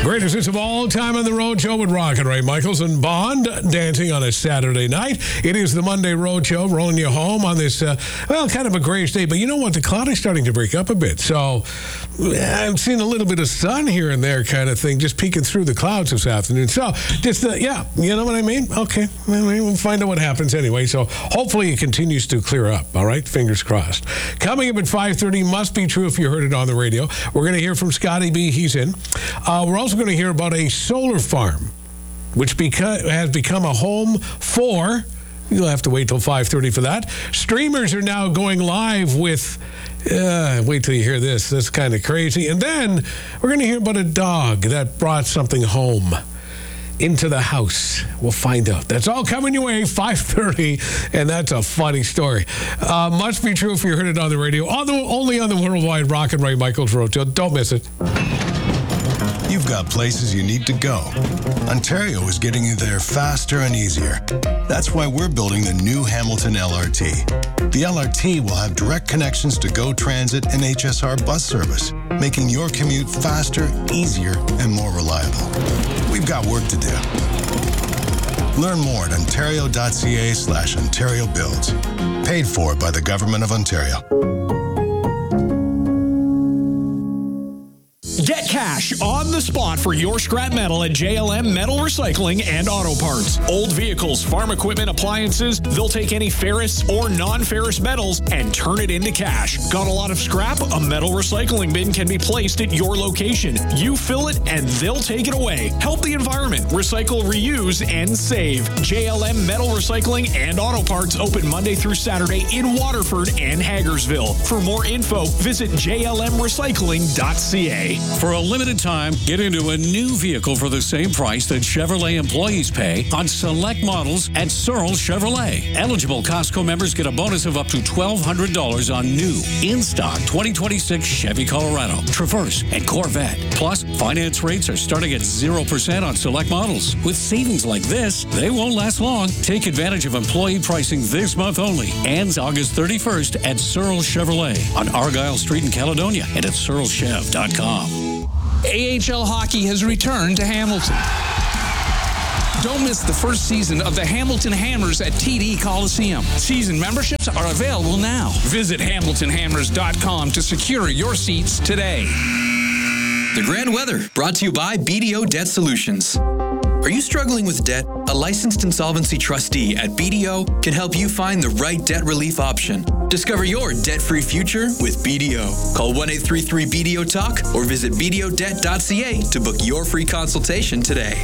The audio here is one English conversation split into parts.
Greatest hits of all time on the Road Show with Rock and Ray Michaels and Bond dancing on a Saturday night. It is the Monday Road Show, rolling you home on this, kind of a grayish day. But you know what? The cloud is starting to break up a bit. So I'm seeing a little bit of sun here and there kind of thing, just peeking through the clouds this afternoon. So just, you know what I mean? Okay. We'll find out what happens anyway. So hopefully it continues to clear up. All right? Fingers crossed. Coming up at 5:30, must be true if you heard it on the radio. We're going to hear from Scotty B. He's in. We're also going to hear about a solar farm, which has become a home for, you'll have to wait till 5:30 for that. Streamers are now going live with, wait till you hear this. That's kind of crazy. And then we're going to hear about a dog that brought something home into the house. We'll find out. That's all coming your way, 5:30, and that's a funny story. Must be true if you heard it on the radio, only on the Worldwide Rock and Ray Michaels Road Show. Don't miss it. You've got places you need to go. Ontario is getting you there faster and easier. That's why we're building the new Hamilton LRT. The LRT will have direct connections to GO Transit and HSR bus service, making your commute faster, easier, and more reliable. We've got work to do. Learn more at ontario.ca/Ontario Builds. Paid for by the Government of Ontario. Get cash on the spot for your scrap metal at JLM Metal Recycling and Auto Parts. Old vehicles, farm equipment, appliances, they'll take any ferrous or non-ferrous metals and turn it into cash. Got a lot of scrap? A metal recycling bin can be placed at your location. You fill it and they'll take it away. Help the environment. Recycle, reuse, and save. JLM Metal Recycling and Auto Parts open Monday through Saturday in Waterford and Hagersville. For more info, visit jlmrecycling.ca. For a limited time, get into a new vehicle for the same price that Chevrolet employees pay on select models at Searle Chevrolet. Eligible Costco members get a bonus of up to $1,200 on new, in-stock 2026 Chevy Colorado, Traverse, and Corvette. Plus, finance rates are starting at 0% on select models. With savings like this, they won't last long. Take advantage of employee pricing this month only. Ends August 31st at Searle Chevrolet on Argyle Street in Caledonia and at searlechev.com. AHL Hockey has returned to Hamilton. Don't miss the first season of the Hamilton Hammers at TD Coliseum. Season memberships are available now. Visit HamiltonHammers.com to secure your seats today. The Grand Weather, brought to you by BDO Debt Solutions. Are you struggling with debt? A licensed insolvency trustee at BDO can help you find the right debt relief option. Discover your debt-free future with BDO. Call 1-833-BDO-TALK or visit bdodebt.ca to book your free consultation today.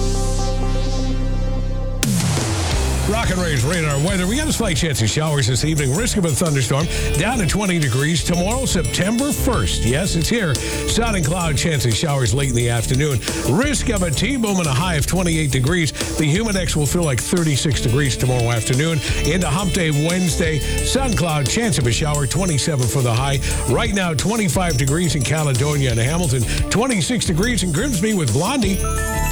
Rock and Ray's radar weather. We got a slight chance of showers this evening. Risk of a thunderstorm down to 20 degrees. Tomorrow, September 1st. Yes, it's here. Sun and cloud, chance of showers late in the afternoon. Risk of a T-boom and a high of 28 degrees. The Humidex will feel like 36 degrees tomorrow afternoon. Into Hump Day Wednesday. Sun, cloud, chance of a shower, 27 for the high. Right now, 25 degrees in Caledonia and Hamilton. 26 degrees in Grimsby with Blondie.